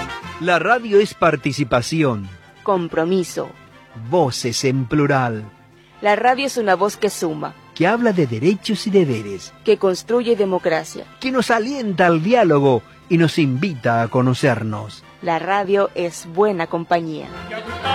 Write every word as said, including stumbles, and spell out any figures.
La radio es participación, compromiso, voces en plural, la radio es una voz que suma, que habla de derechos y deberes, que construye democracia, que nos alienta al diálogo y nos invita a conocernos. La radio es buena compañía.